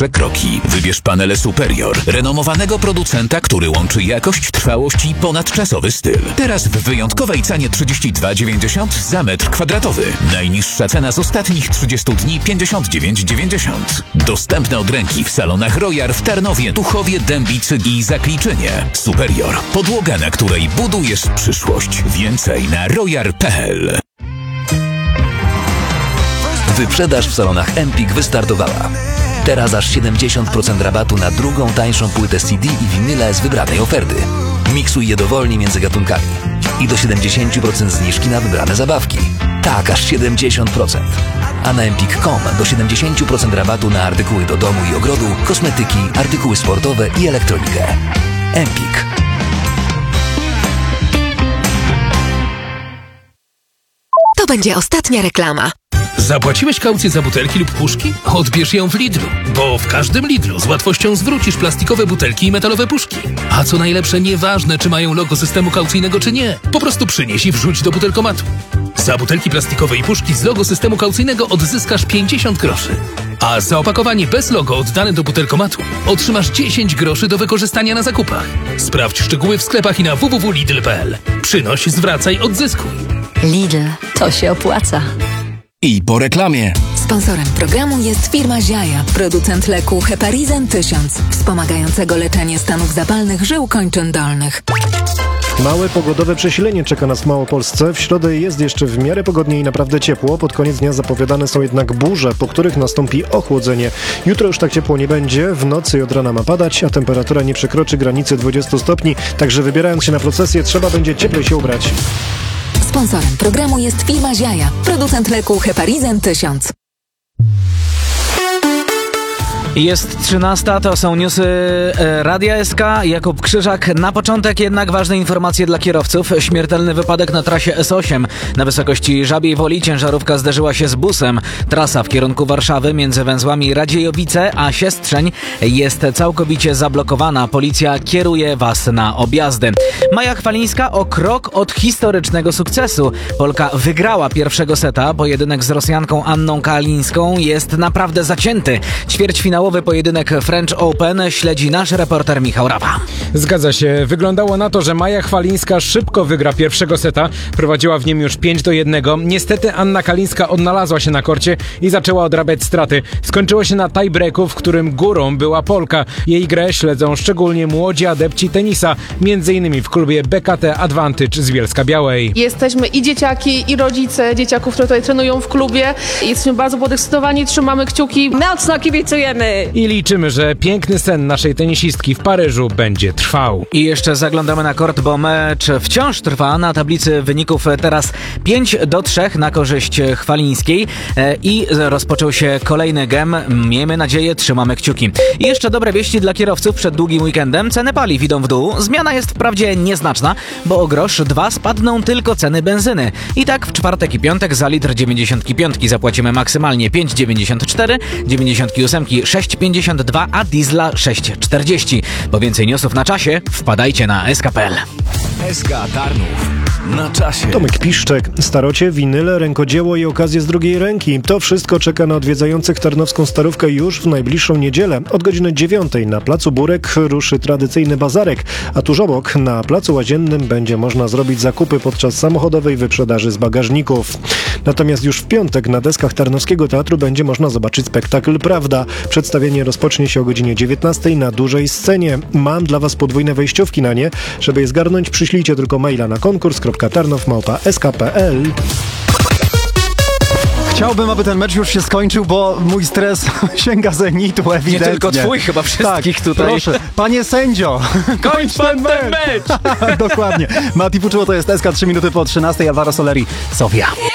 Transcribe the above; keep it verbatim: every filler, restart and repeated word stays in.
najprostsze kroki. Wybierz panele Superior, renomowanego producenta, który łączy jakość, trwałość i ponadczasowy styl. Teraz w wyjątkowej cenie trzydzieści dwa dziewięćdziesiąt za metr kwadratowy. Najniższa cena z ostatnich trzydziestu dni pięćdziesiąt dziewięć dziewięćdziesiąt. Dostępne od ręki w salonach Royal w Tarnowie, Tuchowie, Dębicy i Zakliczynie. Superior. Podłoga, na której budujesz przyszłość. Więcej na royal kropka p l. Wyprzedaż w salonach Empik wystartowała. Teraz aż siedemdziesiąt procent rabatu na drugą tańszą płytę C D i winyle z wybranej oferty. Miksuj je dowolnie między gatunkami. I do siedemdziesiąt procent zniżki na wybrane zabawki. Tak, aż siedemdziesiąt procent. A na empik kropka com do siedemdziesiąt procent rabatu na artykuły do domu i ogrodu, kosmetyki, artykuły sportowe i elektronikę. Empik. To będzie ostatnia reklama. Zapłaciłeś kaucję za butelki lub puszki? Odbierz ją w Lidlu, bo w każdym Lidlu z łatwością zwrócisz plastikowe butelki i metalowe puszki. A co najlepsze, nieważne czy mają logo systemu kaucyjnego czy nie, po prostu przynieś i wrzuć do butelkomatu. Za butelki plastikowe i puszki z logo systemu kaucyjnego odzyskasz pięćdziesiąt groszy. A za opakowanie bez logo oddane do butelkomatu otrzymasz dziesięć groszy do wykorzystania na zakupach. Sprawdź szczegóły w sklepach i na w w w kropka lidl kropka p l. Przynoś, zwracaj, odzyskuj. Lidl, to się opłaca. I po reklamie. Sponsorem programu jest firma Ziaja, producent leku Heparizan tysiąc, wspomagającego leczenie stanów zapalnych żył kończyn dolnych. Małe pogodowe przesilenie czeka nas w Małopolsce. W środę jest jeszcze w miarę pogodnie i naprawdę ciepło. Pod koniec dnia zapowiadane są jednak burze, po których nastąpi ochłodzenie. Jutro już tak ciepło nie będzie. W nocy i od rana ma padać, a temperatura nie przekroczy granicy dwudziestu stopni. Także wybierając się na procesję, trzeba będzie cieplej się ubrać. Sponsorem programu jest firma Ziaja, producent leku Heparizan tysiąc. Jest trzynasta, to są newsy e, Radia S K. Jakub Krzyżak. Na początek jednak ważne informacje dla kierowców. Śmiertelny wypadek na trasie S osiem. Na wysokości Żabiej Woli ciężarówka zderzyła się z busem. Trasa w kierunku Warszawy między węzłami Radziejowice a Siestrzeń jest całkowicie zablokowana. Policja kieruje was na objazdy. Maja Chwalińska o krok od historycznego sukcesu. Polka wygrała pierwszego seta. Pojedynek z Rosjanką Anną Kalińską jest naprawdę zacięty. Ćwierćfinałowy pojedynek French Open śledzi nasz reporter Michał Rawa. Zgadza się. Wyglądało na to, że Maja Chwalińska szybko wygra pierwszego seta. Prowadziła w nim już pięć do jednego. Niestety Anna Kalińska odnalazła się na korcie i zaczęła odrabiać straty. Skończyło się na tiebreaku, w którym górą była Polka. Jej grę śledzą szczególnie młodzi adepci tenisa, między innymi w klubie B K T Advantage z Bielska-Białej. Jesteśmy i dzieciaki, i rodzice dzieciaków, które tutaj trenują w klubie. Jesteśmy bardzo podekscytowani, trzymamy kciuki. Mocno kibicujemy! I liczymy, że piękny sen naszej tenisistki w Paryżu będzie trwał. I jeszcze zaglądamy na kort, bo mecz wciąż trwa. Na tablicy wyników teraz pięć do trzech na korzyść Chwalińskiej i rozpoczął się kolejny gem. Miejmy nadzieję, trzymamy kciuki. I jeszcze dobre wieści dla kierowców przed długim weekendem. Ceny paliw idą w dół. Zmiana jest wprawdzie nieznaczna, bo o grosz dwa spadną tylko ceny benzyny. I tak w czwartek i piątek za litr dziewięćdziesiąt pięć zapłacimy maksymalnie pięć dziewięćdziesiąt cztery, dziewięćdziesiąt osiem sześć pięćdziesiąt dwa, a diesla sześć czterdzieści. Po więcej newsów na czasie wpadajcie na S K kropka p l. S K Tarnów. Na czasie. Tomek Piszczek, starocie, winyle, rękodzieło i okazje z drugiej ręki. To wszystko czeka na odwiedzających tarnowską Starówkę już w najbliższą niedzielę. Od godziny dziewiątej na Placu Burek ruszy tradycyjny bazarek, a tuż obok na Placu Łaziennym będzie można zrobić zakupy podczas samochodowej wyprzedaży z bagażników. Natomiast już w piątek na deskach Tarnowskiego Teatru będzie można zobaczyć spektakl Prawda. Przedstawienie rozpocznie się o godzinie dziewiętnastej na dużej scenie. Mam dla was podwójne wejściówki na nie. Żeby je zgarnąć, przyślijcie tylko maila na konkurs kropka tarnow małpa s k kropka p l. Chciałbym, aby ten mecz już się skończył, bo mój stres sięga zenitu ewidentnie. Nie tylko twój, chyba wszystkich tak, tutaj. Proszę, panie sędzio, kończ ten mecz! Dokładnie. Mati Puczuło, to jest S K, trzy minuty po trzynastej, Alvaro Soleri, Sofia.